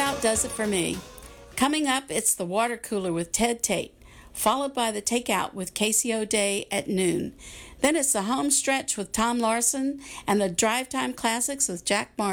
about does it for me. Coming up, it's the water cooler with Ted Tate, followed by the takeout with Casey O'Day at noon. Then it's the home stretch with Tom Larson and the drive time classics with Jack Martin.